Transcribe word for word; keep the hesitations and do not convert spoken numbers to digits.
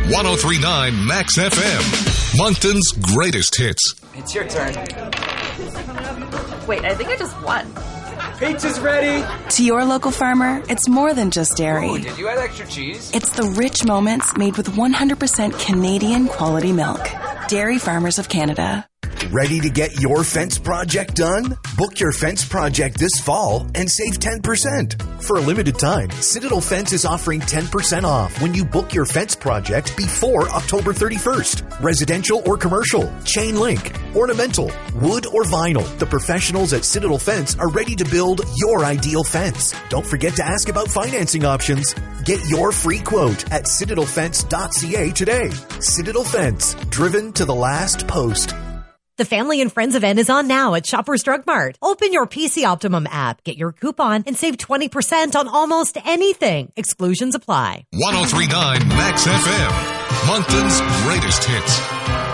one oh three point nine Max F M. Moncton's greatest hits. It's your turn. Wait, I think I just won. Pizza's ready. To your local farmer, it's more than just dairy. Ooh, did you add extra cheese? It's the rich moments made with one hundred percent Canadian quality milk. Dairy Farmers of Canada. Ready to get your fence project done? Book your fence project this fall and save ten percent. For a limited time, Citadel Fence is offering ten percent off when you book your fence project before October thirty-first. Residential or commercial, chain link, ornamental, wood or vinyl. The professionals at Citadel Fence are ready to build your ideal fence. Don't forget to ask about financing options. Get your free quote at citadel fence dot c a today. Citadel Fence, driven to the last post. The Family and Friends event is on now at Shoppers Drug Mart. Open your P C Optimum app, get your coupon, and save twenty percent on almost anything. Exclusions apply. one oh three point nine Max F M. Moncton's greatest hits.